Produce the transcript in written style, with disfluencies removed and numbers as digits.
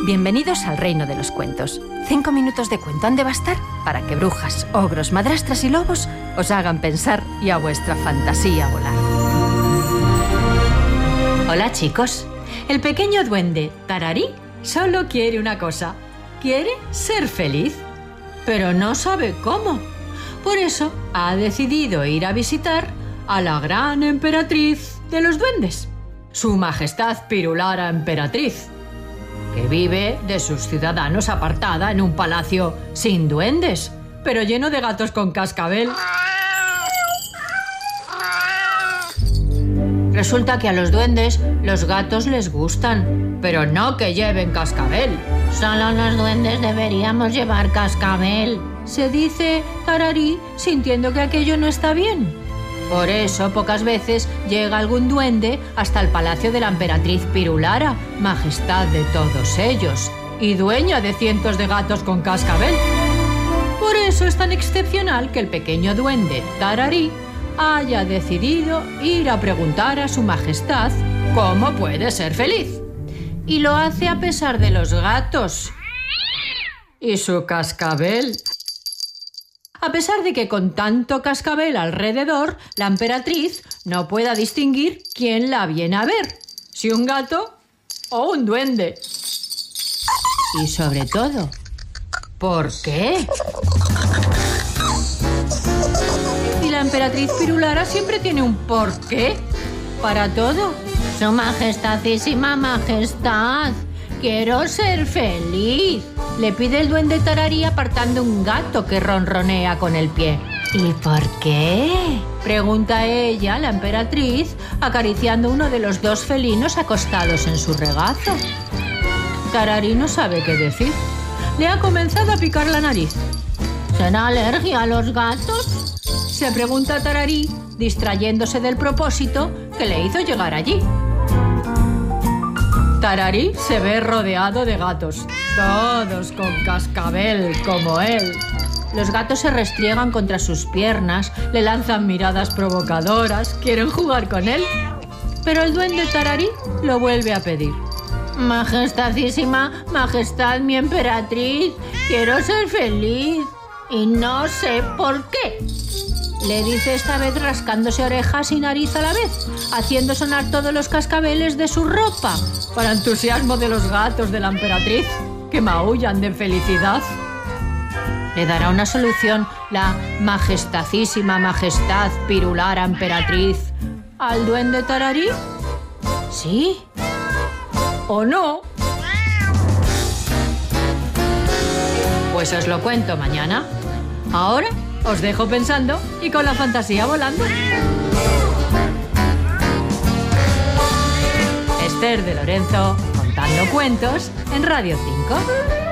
Bienvenidos al reino de los cuentos. 5 minutos de cuento han de bastar para que brujas, ogros, madrastras y lobos os hagan pensar y a vuestra fantasía volar. Hola chicos, el pequeño duende Tararí solo quiere una cosa. Quiere ser feliz, pero no sabe cómo. Por eso ha decidido ir a visitar a la gran emperatriz de los duendes, Su Majestad Pirulara Emperatriz, que vive de sus ciudadanos apartada en un palacio sin duendes, pero lleno de gatos con cascabel. Resulta que a los duendes los gatos les gustan, pero no que lleven cascabel. Solo los duendes deberíamos llevar cascabel, se dice Tararí, sintiendo que aquello no está bien. Por eso pocas veces llega algún duende hasta el palacio de la emperatriz Pirulara, majestad de todos ellos, y dueña de cientos de gatos con cascabel. Por eso es tan excepcional que el pequeño duende Tararí haya decidido ir a preguntar a su majestad cómo puede ser feliz. Y lo hace a pesar de los gatos y su cascabel. A pesar de que con tanto cascabel alrededor, la emperatriz no pueda distinguir quién la viene a ver, si un gato o un duende. Y sobre todo, ¿por qué? Y la emperatriz Pirulara siempre tiene un porqué para todo. Su Majestadísima Majestad, quiero ser feliz, le pide el duende Tararí apartando un gato que ronronea con el pie. ¿Y por qué?, pregunta ella, la emperatriz, acariciando uno de los dos felinos acostados en su regazo. Tararí no sabe qué decir. Le ha comenzado a picar la nariz. ¿Será alergia a los gatos?, se pregunta Tararí, distrayéndose del propósito que le hizo llegar allí. Tararí se ve rodeado de gatos, todos con cascabel como él. Los gatos se restriegan contra sus piernas, le lanzan miradas provocadoras, quieren jugar con él. Pero el duende Tararí lo vuelve a pedir. Majestadísima Majestad, mi emperatriz, quiero ser feliz y no sé por qué, le dice esta vez rascándose orejas y nariz a la vez, haciendo sonar todos los cascabeles de su ropa, para entusiasmo de los gatos de la emperatriz, que maullan de felicidad. ¿Le dará una solución la majestadísima Majestad Pirulara Emperatriz al duende Tararí? ¿Sí o no? Pues os lo cuento mañana. Ahora os dejo pensando y con la fantasía volando. Esther de Lorenzo, contando cuentos en Radio 5.